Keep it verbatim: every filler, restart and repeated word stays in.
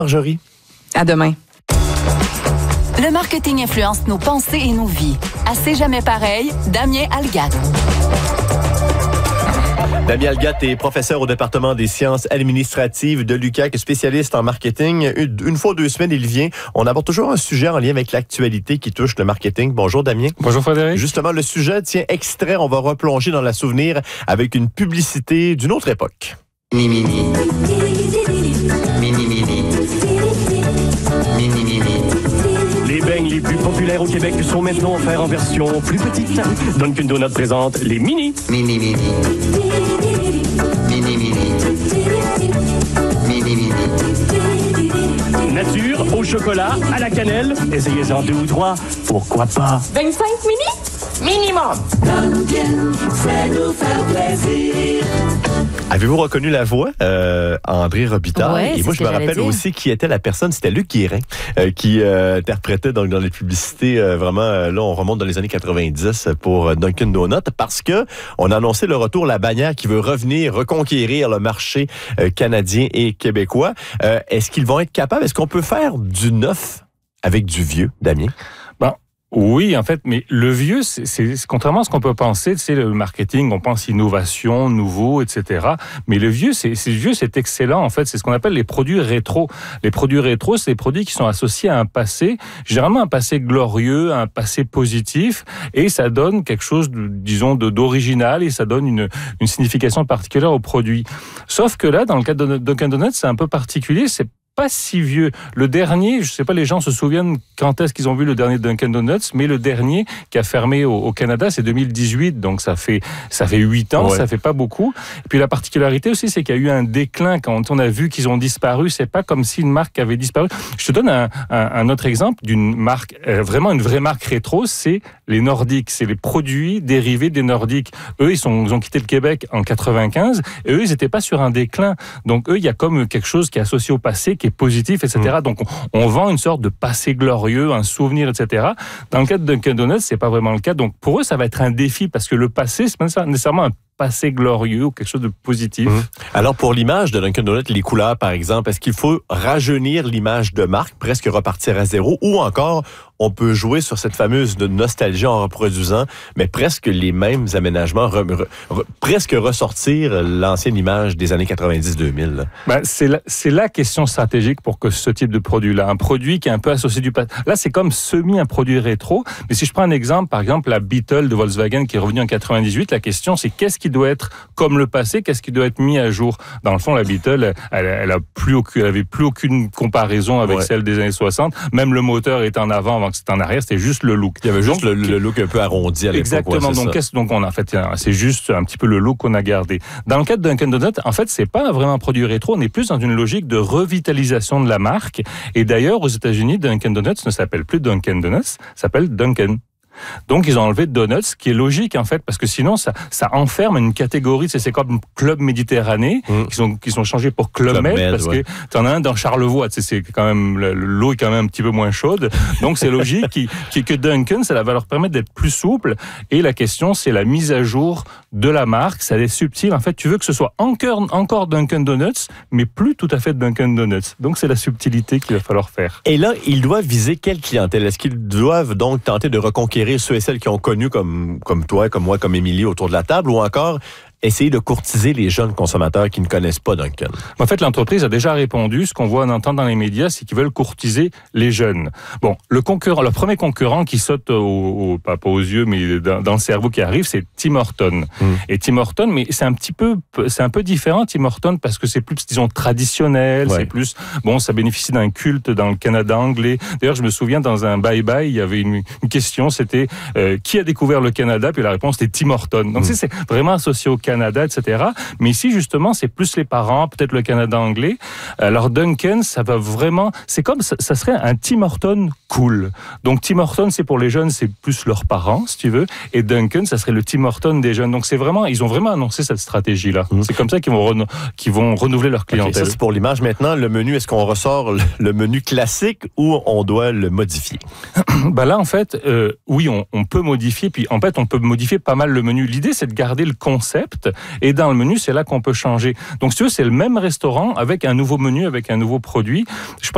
Marjorie. À demain. Le marketing influence nos pensées et nos vies. Assez jamais pareil, Damien Algate. Damien Algate est professeur au département des sciences administratives de l'U Q A C, spécialiste en marketing. Une, une fois deux semaines, il vient. On aborde toujours un sujet en lien avec l'actualité qui touche le marketing. Bonjour Damien. Bonjour Frédéric. Justement, le sujet tient extrait. On va replonger dans la souvenir avec une publicité d'une autre époque. Mini mini. Mini mini. Mini mini. Les beignes les plus populaires au Québec sont maintenant offerts en version plus petite. Dunkin' Donuts présente les mini. Mini mini. Mini mini. Mini mini. Nature, au chocolat, à la cannelle. Essayez-en deux ou trois. Pourquoi pas? vingt-cinq mini? Minimum. Dunkin', c'est nous faire plaisir. Avez-vous reconnu la voix? Euh, André Robitaille. Ouais, et moi, je me rappelle aussi qui était la personne. C'était Luc Guérin euh, qui euh, interprétait donc, dans les publicités. Euh, vraiment, euh, là, on remonte dans les années quatre-vingt-dix pour euh, Dunkin' Donuts parce que on a annoncé le retour La Bannière qui veut revenir, reconquérir le marché euh, canadien et québécois. Euh, est-ce qu'ils vont être capables? Est-ce qu'on peut faire du neuf avec du vieux, Damien? Ben, oui, en fait, mais le vieux, c'est, c'est contrairement à ce qu'on peut penser, c'est le marketing, on pense innovation, nouveau, et cetera. Mais le vieux, c'est, c'est le vieux, c'est excellent. En fait, c'est ce qu'on appelle les produits rétro. Les produits rétro, c'est des produits qui sont associés à un passé, généralement un passé glorieux, un passé positif, et ça donne quelque chose, de, disons, de, d'original, et ça donne une, une signification particulière au produit. Sauf que là, dans le cas de Dunkin' Donuts, c'est un peu particulier. C'est pas si vieux. Le dernier, je sais pas, les gens se souviennent quand est-ce qu'ils ont vu le dernier Dunkin' Donuts, mais le dernier qui a fermé au, au Canada, c'est deux mille dix-huit, donc ça fait ça fait huit ans, ouais. Ça fait pas beaucoup. Et puis la particularité aussi, c'est qu'il y a eu un déclin quand on a vu qu'ils ont disparu. C'est pas comme si une marque avait disparu. Je te donne un, un, un autre exemple d'une marque, euh, vraiment une vraie marque rétro, c'est les Nordiques. C'est les produits dérivés des Nordiques. Eux, ils, sont, ils ont quitté le Québec en quatre-vingt-quinze, et eux, ils étaient pas sur un déclin. Donc eux, il y a comme quelque chose qui est associé au passé, qui est positif, et cetera. Mmh. Donc, on, on vend une sorte de passé glorieux, un souvenir, et cetera. Dans le cas de Dunkin' Donuts, c'est pas vraiment le cas. Donc, pour eux, ça va être un défi parce que le passé, c'est pas nécessairement un passé glorieux ou quelque chose de positif. Mmh. Alors, pour l'image de Dunkin' Donuts, les couleurs, par exemple, est-ce qu'il faut rajeunir l'image de marque, presque repartir à zéro, ou encore, on peut jouer sur cette fameuse nostalgie en reproduisant, mais presque les mêmes aménagements, re, re, re, presque ressortir l'ancienne image des années quatre-vingt-dix deux mille? Ben, c'est, la, c'est la question stratégique pour que ce type de produit-là, un produit qui est un peu associé du passé. Là, c'est comme semi un produit rétro, mais si je prends un exemple, par exemple, la Beetle de Volkswagen qui est revenue en quatre-vingt-dix-huit, la question, c'est qu'est-ce qui doit être comme le passé, qu'est-ce qui doit être mis à jour? Dans le fond, la Beetle, elle, elle a plus aucune, elle avait plus aucune comparaison avec ouais. celle des années soixante. Même le moteur était en avant avant que c'était en arrière, c'était juste le look. Il y avait juste donc, le, le look un peu arrondi à l'époque. Exactement. Ouais, donc, qu'est-ce, donc, on a fait, c'est juste un petit peu le look qu'on a gardé. Dans le cas de Dunkin' Donuts, en fait, c'est pas vraiment un produit rétro. On est plus dans une logique de revitalisation de la marque. Et d'ailleurs, aux États-Unis, Dunkin' Donuts ne s'appelle plus Dunkin' Donuts, s'appelle Dunkin'. Donc, ils ont enlevé Donuts, ce qui est logique, en fait, parce que sinon, ça, ça enferme une catégorie. C'est, c'est comme Club Méditerranée, mmh. qui sont, qui sont changés pour Club, Club Med, Med, parce ouais. que t'en as un dans Charlevoix, tu sais, c'est quand même, l'eau est quand même un petit peu moins chaude. Donc, c'est logique qui, qui, que Dunkin', ça va leur permettre d'être plus souple. Et la question, c'est la mise à jour de la marque. Ça est subtil. En fait, tu veux que ce soit encore, encore Dunkin' Donuts, mais plus tout à fait Dunkin' Donuts. Donc, c'est la subtilité qu'il va falloir faire. Et là, ils doivent viser quelle clientèle? Est-ce qu'ils doivent donc tenter de reconquérir ceux et celles qui ont connu comme, comme toi, comme moi, comme Émilie autour de la table, ou encore essayer de courtiser les jeunes consommateurs qui ne connaissent pas Dunkin'? En fait, l'entreprise a déjà répondu. Ce qu'on voit, on entend dans les médias, c'est qu'ils veulent courtiser les jeunes. Bon, le concurrent, le premier concurrent qui saute au, au pas, pas aux yeux, mais dans, dans le cerveau qui arrive, c'est Tim Hortons. Mm. Et Tim Hortons, mais c'est un petit peu, c'est un peu différent, Tim Hortons, parce que c'est plus, disons, traditionnel. Ouais. C'est plus, bon, ça bénéficie d'un culte dans le Canada anglais. D'ailleurs, je me souviens, dans un bye-bye, il y avait une, une question, c'était euh, qui a découvert le Canada? Puis la réponse était Tim Hortons. Donc, mm. c'est vraiment associé au Canada, et cetera. Mais ici, justement, c'est plus les parents, peut-être le Canada anglais. Alors, Dunkin', ça va vraiment... C'est comme... Ça, ça serait un Tim Hortons cool. Donc, Tim Hortons, c'est pour les jeunes, c'est plus leurs parents, si tu veux. Et Dunkin', ça serait le Tim Hortons des jeunes. Donc, c'est vraiment... Ils ont vraiment annoncé cette stratégie-là. Mmh. C'est comme ça qu'ils vont, reno... qu'ils vont renouveler leur clientèle. Okay, ça, c'est pour l'image. Maintenant, le menu, est-ce qu'on ressort le menu classique ou on doit le modifier? Ben là, en fait, euh, oui, on, on peut modifier. Puis, en fait, on peut modifier pas mal le menu. L'idée, c'est de garder le concept. Et dans le menu, c'est là qu'on peut changer. Donc, si tu veux, c'est le même restaurant avec un nouveau menu, avec un nouveau produit. Je pense